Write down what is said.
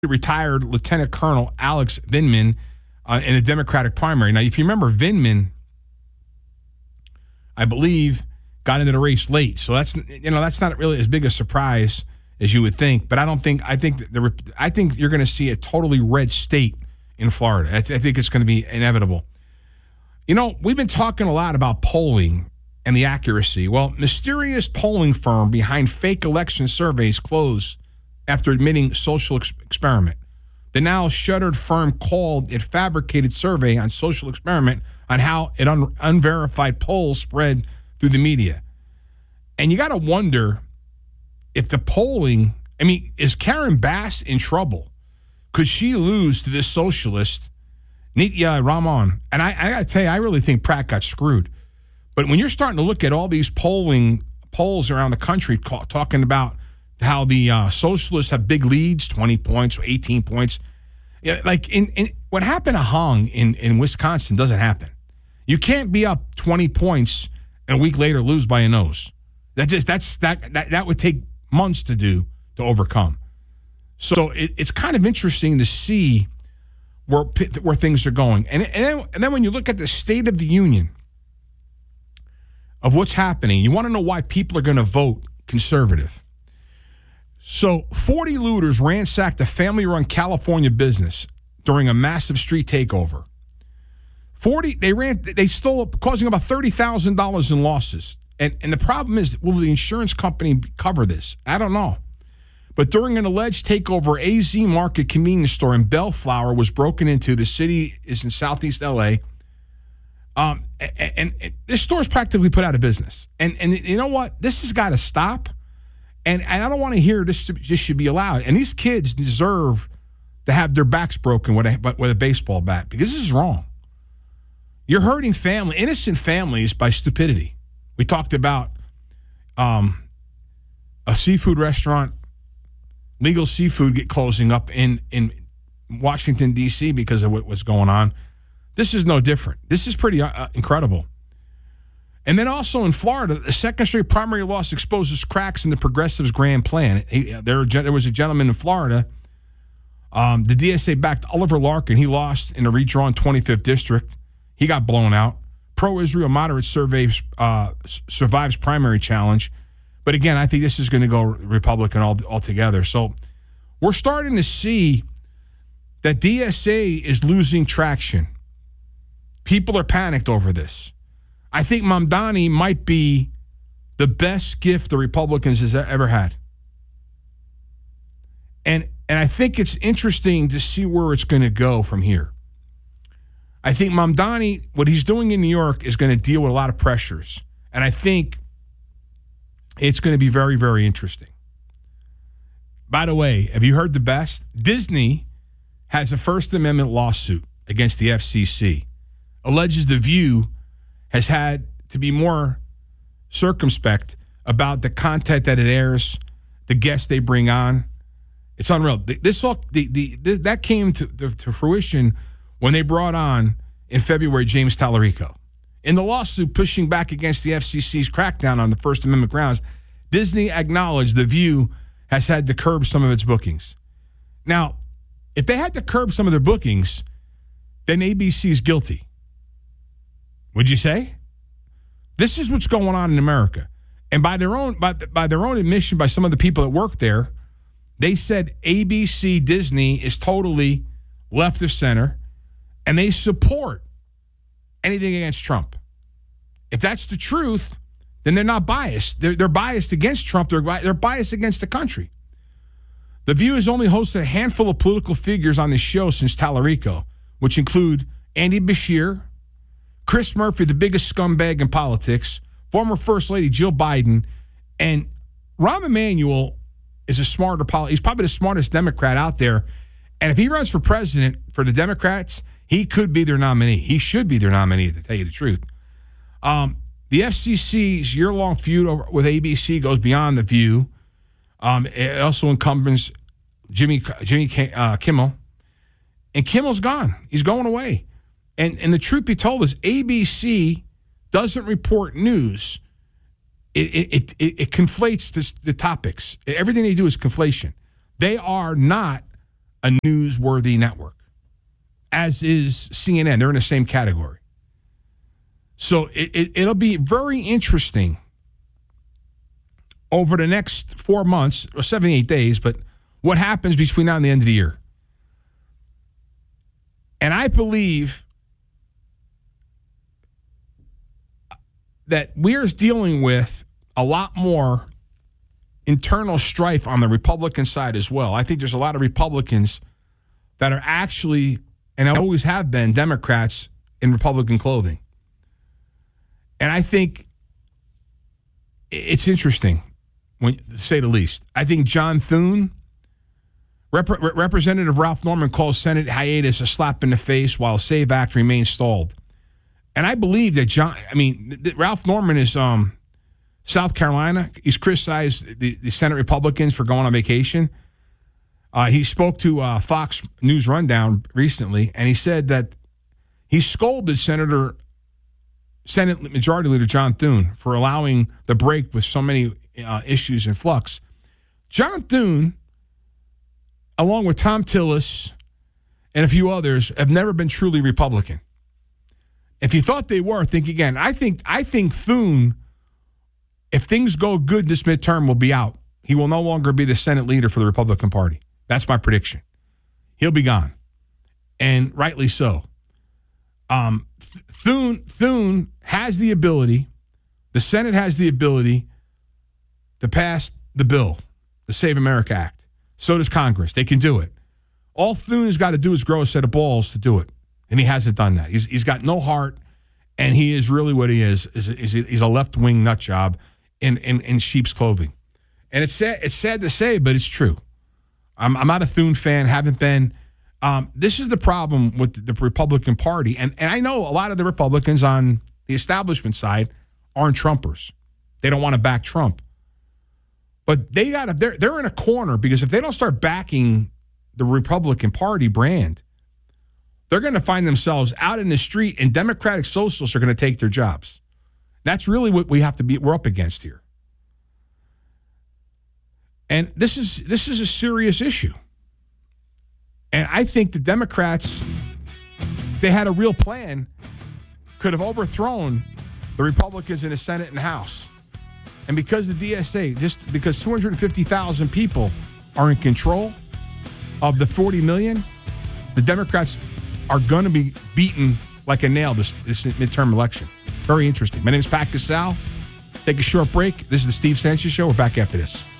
retired Lieutenant Colonel Alex Vindman in the Democratic primary. Now, if you remember, Vindman, I believe, got into the race late, so that's not really as big a surprise as you would think. But I think you're going to see a totally red state in Florida. I think it's going to be inevitable. We've been talking a lot about polling and the accuracy. Well, mysterious polling firm behind fake election surveys closed after admitting social experiment. The now shuttered firm called it fabricated survey on social experiment on how it unverified polls spread through the media. And you got to wonder if the polling, is Karen Bass in trouble? Could she lose to this socialist, Nitya Raman? And I got to tell you, I really think Pratt got screwed. But when you're starting to look at all these polls around the country talking about how the socialists have big leads, 20 points, 18 points. Like what happened to Hong in Wisconsin doesn't happen. You can't be up 20 points and a week later lose by a nose. That would take months to overcome. So it's kind of interesting to see where things are going. And then when you look at the State of the Union of what's happening, you want to know why people are going to vote conservative. So 40 looters ransacked a family-run California business during a massive street takeover. They stole, causing about $30,000 in losses. And the problem is, will the insurance company cover this? I don't know. But during an alleged takeover, AZ Market convenience store in Bellflower was broken into. The city is in southeast L.A. And this store is practically put out of business. And you know what? This has got to stop. And I don't want to hear this should be allowed. And these kids deserve to have their backs broken with a baseball bat, because this is wrong. You're hurting innocent families by stupidity. We talked about a seafood restaurant, legal seafood closing up in Washington, D.C. because of what was going on. This is no different. This is pretty incredible. And then also in Florida, the second straight primary loss exposes cracks in the progressives' grand plan. There was a gentleman in Florida. The DSA backed Oliver Larkin. He lost in a redrawn 25th district. He got blown out. Pro-Israel moderate surveys survives primary challenge. But again, I think this is going to go Republican altogether. So we're starting to see that DSA is losing traction. People are panicked over this. I think Mamdani might be the best gift the Republicans has ever had. And I think it's interesting to see where it's going to go from here. I think Mamdani, what he's doing in New York, is going to deal with a lot of pressures. And I think it's going to be very, very interesting. By the way, have you heard the best? Disney has a First Amendment lawsuit against the FCC. Alleges The View has had to be more circumspect about the content that it airs, the guests they bring on. It's unreal. That came to fruition when they brought on, in February, James Tallarico. In the lawsuit pushing back against the FCC's crackdown on the First Amendment grounds, Disney acknowledged The View has had to curb some of its bookings. Now, if they had to curb some of their bookings, then ABC is guilty. Would you say? This is what's going on in America. And by their own admission, by some of the people that work there, they said ABC Disney is totally left of center, and they support anything against Trump. If that's the truth, then they're not biased. They're biased against Trump. They're biased against the country. The View has only hosted a handful of political figures on the show since Tallarico, which include Andy Beshear, Chris Murphy, the biggest scumbag in politics, former First Lady Jill Biden, and Rahm Emanuel is a smarter politician. He's probably the smartest Democrat out there. And if he runs for president for the Democrats, he could be their nominee. He should be their nominee, to tell you the truth. The FCC's year-long feud with ABC goes beyond The View. It also encumbers Jimmy Kimmel. And Kimmel's gone. He's going away. And the truth be told is ABC doesn't report news. It conflates the topics. Everything they do is conflation. They are not a newsworthy network, as is CNN. They're in the same category. So it'll be very interesting over the next 4 months, or 78 days, but what happens between now and the end of the year. And I believe that we're dealing with a lot more internal strife on the Republican side as well. I think there's a lot of Republicans that are actually, and always have been, Democrats in Republican clothing. And I think it's interesting, to say the least. I think John Thune, Representative Ralph Norman, calls Senate hiatus a slap in the face while SAVE Act remains stalled. And I believe that Ralph Norman is South Carolina. He's criticized the Senate Republicans for going on vacation. He spoke to Fox News Rundown recently, and he said that he scolded Senate Majority Leader John Thune for allowing the break with so many issues in flux. John Thune, along with Tom Tillis and a few others, have never been truly Republican. If you thought they were, think again. I think Thune, if things go good this midterm, will be out. He will no longer be the Senate leader for the Republican Party. That's my prediction. He'll be gone, and rightly so. Thune has the ability, the Senate has the ability to pass the bill, the Save America Act. So does Congress. They can do it. All Thune has got to do is grow a set of balls to do it, and he hasn't done that. He's got no heart, and he is really what he is he's a left-wing nut job in sheep's clothing. And it's sad to say, but it's true. I'm not a Thune fan, haven't been. This is the problem with the Republican Party. And I know a lot of the Republicans on the establishment side aren't Trumpers. They don't want to back Trump. But they're in a corner, because if they don't start backing the Republican Party brand, they're going to find themselves out in the street, and Democratic socialists are going to take their jobs. That's really what we're up against here. And this is a serious issue. And I think the Democrats, if they had a real plan, could have overthrown the Republicans in the Senate and House. And because the DSA, just because 250,000 people are in control of the 40 million, the Democrats are going to be beaten like a nail this midterm election. Very interesting. My name is Pat Casale. Take a short break. This is the Steve Sanchez Show. We're back after this.